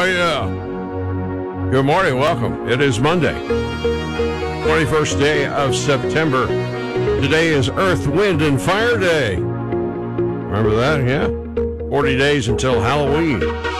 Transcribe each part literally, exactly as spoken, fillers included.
Oh, yeah. Good morning. Welcome. It is Monday, twenty-first day of September. Today is Earth, Wind, and Fire Day. Remember that? Yeah. forty days until Halloween.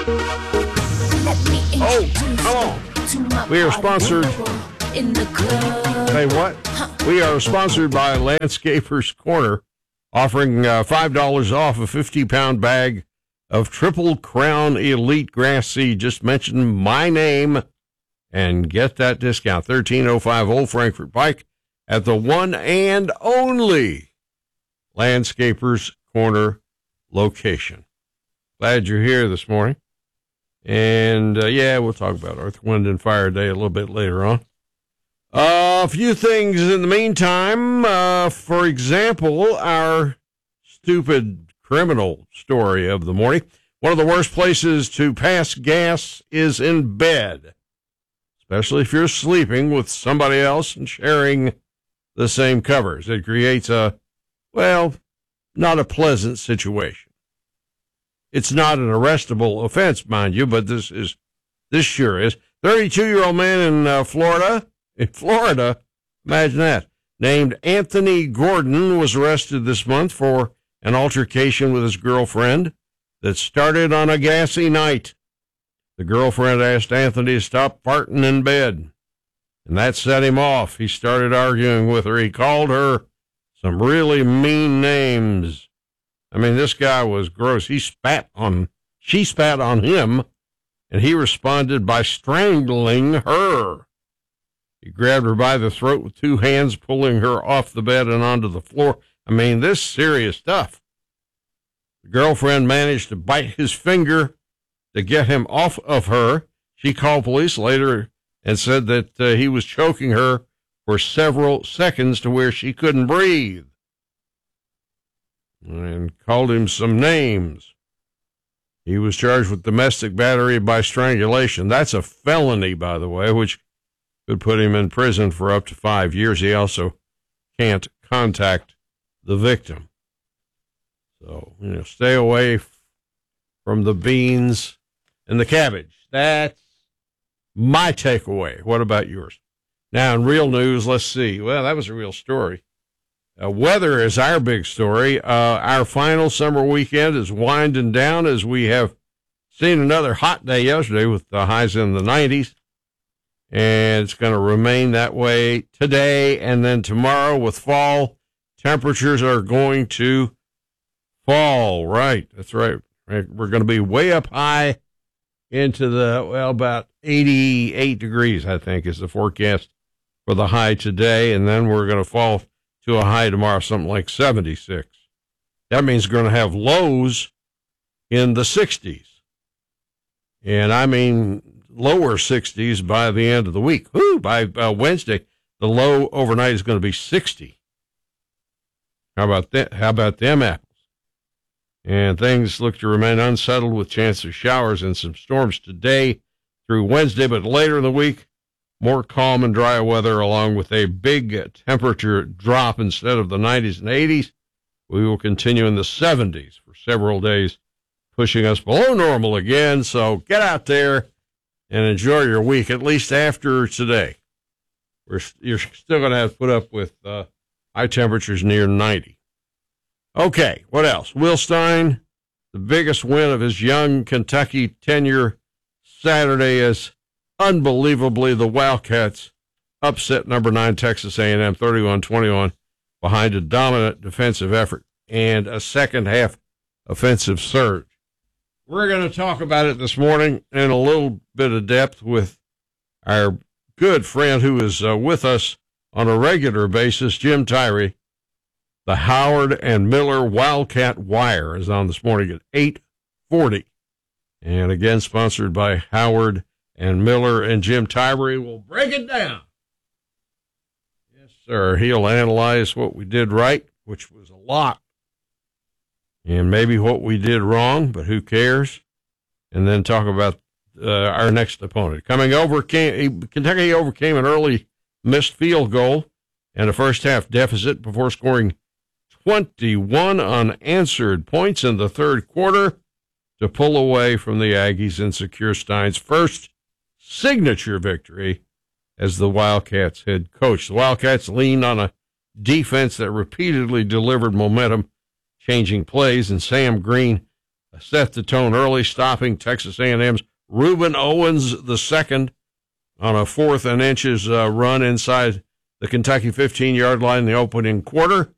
Oh, come on. We are sponsored. Say what? We are sponsored by Landscapers Corner, offering uh, five dollars off a fifty-pound bag of Triple Crown Elite Grass Seed. Just mention my name and get that discount. thirteen oh five Old Frankfort Pike at the one and only Landscapers Corner location. Glad you're here this morning. And, uh, yeah, we'll talk about Earth, Wind, and Fire Day a little bit later on. Uh, a few things in the meantime. Uh, for example, our stupid criminal story of the morning. One of the worst places to pass gas is in bed, especially if you're sleeping with somebody else and sharing the same covers. It creates a, well, not a pleasant situation. It's not an arrestable offense, mind you, but this is, this sure is. thirty-two-year-old man in uh, Florida, in Florida, imagine that, named Anthony Gordon was arrested this month for an altercation with his girlfriend that started on a gassy night. The girlfriend asked Anthony to stop farting in bed, and that set him off. He started arguing with her. He called her some really mean names. I mean, this guy was gross. He spat on, she spat on him, and he responded by strangling her. He grabbed her by the throat with two hands, pulling her off the bed and onto the floor. I mean, this serious stuff. The girlfriend managed to bite his finger to get him off of her. She called police later and said that uh, he was choking her for several seconds to where she couldn't breathe, and called him some names. He was charged with domestic battery by strangulation. That's a felony, by the way, which could put him in prison for up to five years. He also can't contact the victim. So, you know, stay away f- from the beans and the cabbage. That's my takeaway. What about yours? Now, in real news, let's see. Well, that was a real story. Uh, weather is our big story. Uh, our final summer weekend is winding down as we have seen another hot day yesterday with the highs in the nineties. And it's going to remain that way today and then tomorrow with fall. Temperatures are going to fall. Right. That's right. We're going to be way up high into the, well, about eighty-eight degrees, I think, is the forecast for the high today. And then we're going to fall to a high tomorrow, something like seventy-six. That means we're going to have lows in the sixties. And I mean lower sixties by the end of the week. Whew, by uh, Wednesday, the low overnight is going to be sixty. How about that? How about them apples? And things look to remain unsettled with chance of showers and some storms today through Wednesday, but later in the week, more calm and dry weather along with a big temperature drop instead of the nineties and eighties. We will continue in the seventies for several days, pushing us below normal again. So get out there and enjoy your week, at least after today. We're, you're still going to have to put up with uh, high temperatures near ninety. Okay, what else? Will Stein, the biggest win of his young Kentucky tenure Saturday, is unbelievably the Wildcats upset number nine Texas A and M thirty-one twenty-one behind a dominant defensive effort and a second half offensive surge. We're going to talk about it this morning in a little bit of depth with our good friend who is uh, with us on a regular basis, Jim Tyree. The Howard and Miller Wildcat Wire is on this morning at eight forty. And again, sponsored by Howard and Miller, and Jim Tyree will break it down. Yes, sir. He'll analyze what we did right, which was a lot, and maybe what we did wrong, but who cares? And then talk about uh, our next opponent. Coming over, came, Kentucky overcame an early missed field goal and a first half deficit before scoring twenty-one unanswered points in the third quarter to pull away from the Aggies and secure Stein's first signature victory as the Wildcats head coach. The Wildcats leaned on a defense that repeatedly delivered momentum, changing plays, and Sam Green set the tone early, stopping Texas A and M's Reuben Owens the second on a fourth and inches uh, run inside the Kentucky fifteen-yard line in the opening quarter.